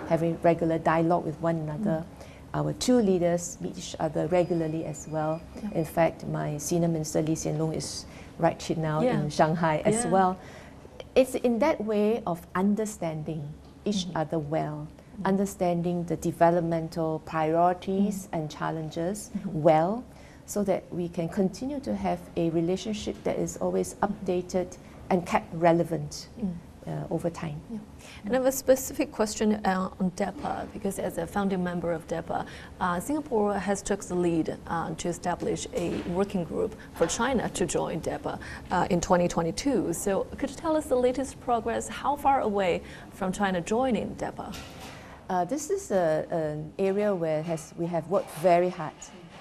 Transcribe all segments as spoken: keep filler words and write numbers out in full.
having regular dialogue with one another. Mm. Our two leaders meet each other regularly as well. Yeah. In fact, my senior minister Lee Hsien Loong is right here now yeah. in Shanghai as yeah. well. It's in that way of understanding each mm-hmm. other well, mm-hmm. understanding the developmental priorities mm-hmm. and challenges mm-hmm. well, so that we can continue to have a relationship that is always updated and kept relevant mm. uh, over time. Yeah. And I have a specific question uh, on DEPA, because as a founding member of DEPA, uh, Singapore has took the lead uh, to establish a working group for China to join DEPA uh, in twenty twenty-two. So could you tell us the latest progress? How far away from China joining DEPA? Uh, this is a, an area where has, we have worked very hard.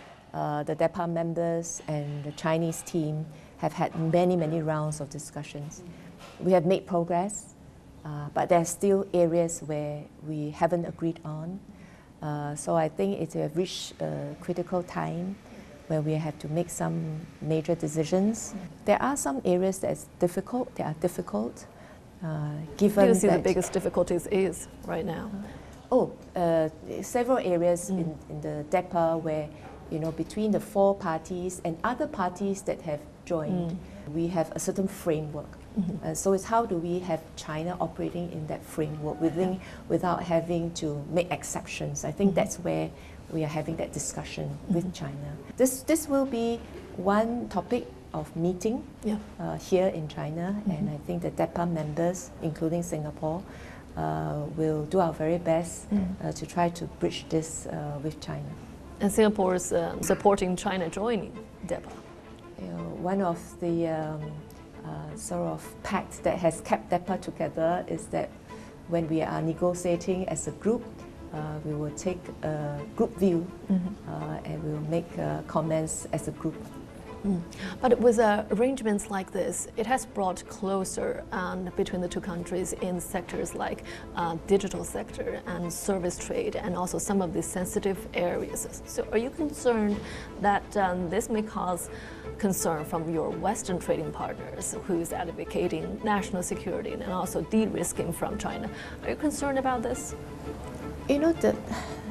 Uh, the DEPA members and the Chinese team have had many, many rounds of discussions. We have made progress, uh, but there are still areas where we haven't agreed on. Uh, so I think it's a reached a critical time where we have to make some major decisions. There are some areas that's difficult, they are difficult, uh, given What do you see that the biggest difficulties is right now? Oh, uh, several areas mm. in, in the DEPA where, you know, between the four parties and other parties that have joined, mm. we have a certain framework. Mm-hmm. Uh, so it's how do we have China operating in that framework within, yeah. without having to make exceptions. I think mm-hmm. that's where we are having that discussion mm-hmm. with China. This, this will be one topic of meeting yeah. uh, here in China, mm-hmm. and I think the DEPA members, including Singapore, uh, will do our very best mm. uh, to try to bridge this uh, with China. And Singapore is uh, supporting China joining DEPA. You know, one of the um, uh, sort of pacts that has kept DEPA together is that when we are negotiating as a group, uh, we will take a group view mm-hmm. uh, and we will make uh, comments as a group. Mm. But with uh, arrangements like this, it has brought closer um, between the two countries in sectors like uh, digital sector and service trade, and also some of the sensitive areas. So are you concerned that um, this may cause concern from your Western trading partners who's advocating national security and also de-risking from China? Are you concerned about this? You know, the,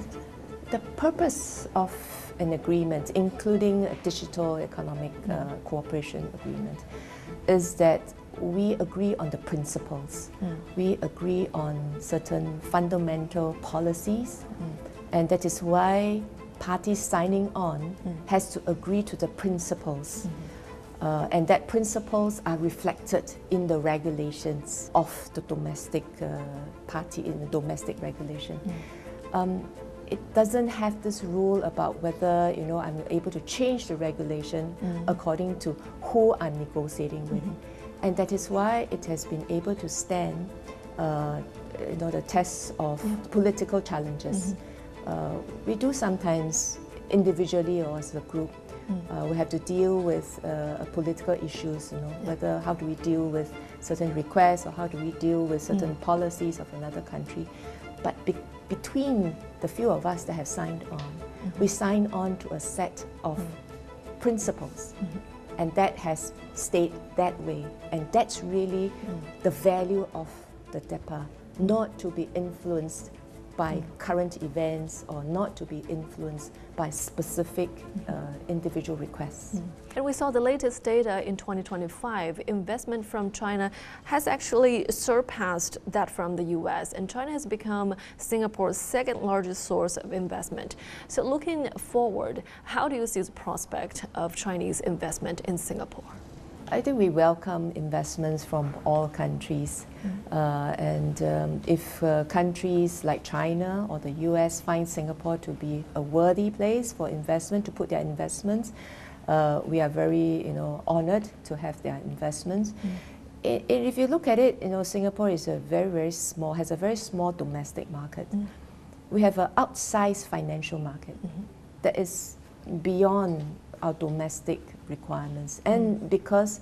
the purpose of an agreement, including a digital economic uh, cooperation agreement, is that we agree on the principles. Mm. We agree on certain fundamental policies, mm. and that is why parties signing on mm. has to agree to the principles. Mm. Uh, and that principles are reflected in the regulations of the domestic uh, party, in the domestic regulation. Mm. Um, It doesn't have this rule about whether, you know, I'm able to change the regulation mm. according to who I'm negotiating with. Mm-hmm. And that is why it has been able to stand, uh, you know, the tests of yeah. political challenges. Mm-hmm. uh, we do sometimes, individually or as a group, mm. uh, we have to deal with uh, political issues, you know, yeah. whether how do we deal with certain requests or how do we deal with certain mm. policies of another country. But be between the few of us that have signed on, mm-hmm. we sign on to a set of mm-hmm. principles, mm-hmm. and that has stayed that way. And that's really mm. the value of the DEPA, not to be influenced by mm. current events or not to be influenced by specific uh, individual requests. Mm. And we saw the latest data in twenty twenty-five. Investment from China has actually surpassed that from the U S, and China has become Singapore's second largest source of investment. So looking forward, how do you see the prospect of Chinese investment in Singapore? I think we welcome investments from all countries. Mm. Uh, and um, if uh, countries like China or the U S find Singapore to be a worthy place for investment, to put their investments, uh, we are very, you know, honored to have their investments. Mm. I, if you look at it, you know, Singapore is a very, very small, has a very small domestic market. Mm. We have an outsized financial market mm-hmm. that is beyond our domestic requirements. And mm. because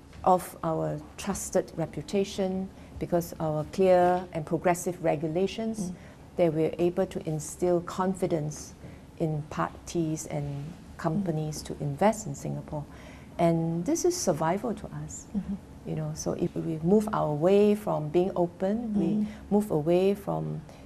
of our trusted reputation, because our clear and progressive regulations, mm. that we're able to instill confidence in parties and companies mm. to invest in Singapore. And this is survival to us. Mm-hmm. You know, so if we move our way from being open, mm. we move away from